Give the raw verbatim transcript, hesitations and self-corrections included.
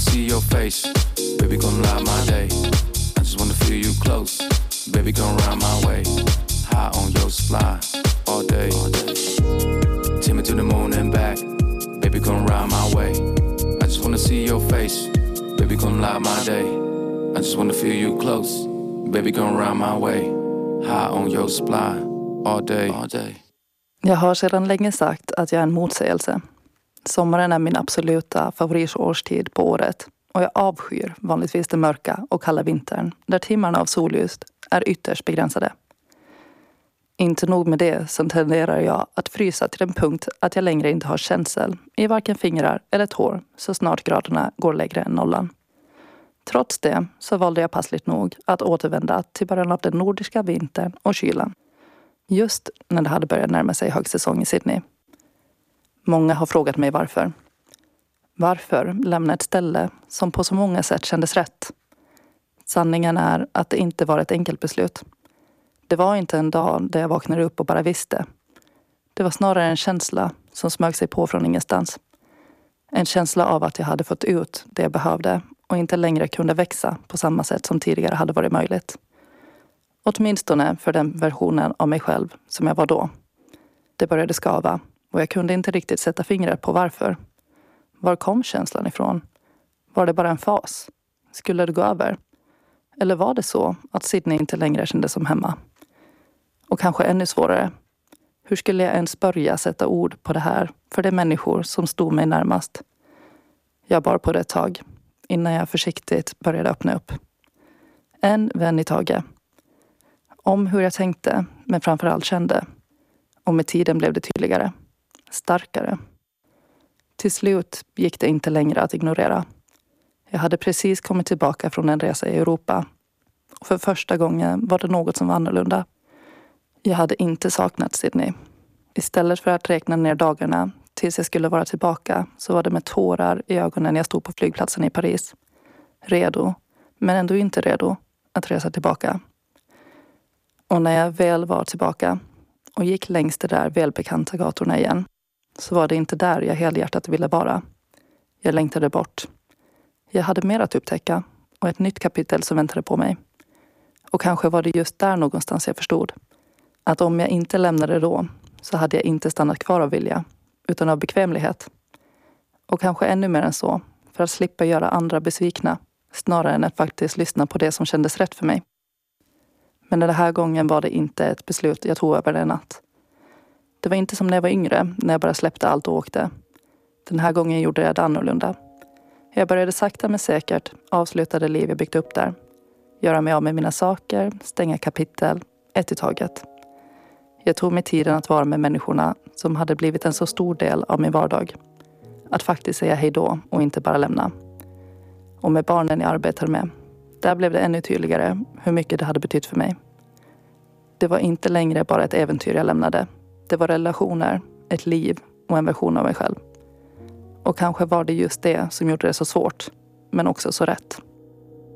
see your face. Baby, come light my day. I just wanna feel you close. Baby, come round my way. High on your supply all day. All day. Take me to the moon and back. Baby, come round my way. I just wanna see your face. Baby, come light my day. I just wanna feel you close. Baby, come round my way. High on your supply all day. All day. Jag har sedan länge sagt att jag är en motsägelse. Sommaren är min absoluta favoritårstid på året. Och jag avskyr vanligtvis den mörka och kalla vintern. Där timmarna av solljus är ytterst begränsade. Inte nog med det så tenderar jag att frysa till den punkt att jag längre inte har känsel i varken fingrar eller tår så snart graderna går lägre än nollan. Trots det så valde jag passligt nog att återvända till början av den nordiska vintern och kylan. Just när det hade börjat närma sig högsäsong i Sydney. Många har frågat mig varför. Varför lämna ett ställe som på så många sätt kändes rätt? Sanningen är att det inte var ett enkelt beslut. Det var inte en dag där jag vaknade upp och bara visste. Det var snarare en känsla som smög sig på från ingenstans. En känsla av att jag hade fått ut det jag behövde och inte längre kunde växa på samma sätt som tidigare hade varit möjligt. Åtminstone för den versionen av mig själv som jag var då. Det började skava och jag kunde inte riktigt sätta fingret på varför. Var kom känslan ifrån? Var det bara en fas? Skulle det gå över? Eller var det så att Sydney inte längre kändes som hemma? Och kanske ännu svårare. Hur skulle jag ens börja sätta ord på det här för de människor som stod mig närmast? Jag bar på det ett tag innan jag försiktigt började öppna upp. En vän i taget. Om hur jag tänkte, men framförallt kände. Och med tiden blev det tydligare. Starkare. Till slut gick det inte längre att ignorera. Jag hade precis kommit tillbaka från en resa i Europa. Och för första gången var det något som var annorlunda. Jag hade inte saknat Sydney. Istället för att räkna ner dagarna tills jag skulle vara tillbaka så var det med tårar i ögonen jag stod på flygplatsen i Paris. Redo, men ändå inte redo att resa tillbaka. Och när jag väl var tillbaka och gick längs de där välbekanta gatorna igen så var det inte där jag helhjärtat ville vara. Jag längtade bort. Jag hade mer att upptäcka och ett nytt kapitel som väntade på mig. Och kanske var det just där någonstans jag förstod att om jag inte lämnade då så hade jag inte stannat kvar av vilja utan av bekvämlighet. Och kanske ännu mer än så för att slippa göra andra besvikna snarare än att faktiskt lyssna på det som kändes rätt för mig. Men den här gången var det inte ett beslut jag tog över en natt. Det var inte som när jag var yngre, när jag bara släppte allt och åkte. Den här gången gjorde jag det annorlunda. Jag började sakta men säkert avsluta det liv jag byggt upp där. Göra mig av med mina saker, stänga kapitel, ett i taget. Jag tog mig tiden att vara med människorna som hade blivit en så stor del av min vardag. Att faktiskt säga hej då och inte bara lämna. Och med barnen jag arbetade med, där blev det ännu tydligare hur mycket det hade betytt för mig. Det var inte längre bara ett äventyr jag lämnade. Det var relationer, ett liv och en version av mig själv. Och kanske var det just det som gjorde det så svårt, men också så rätt.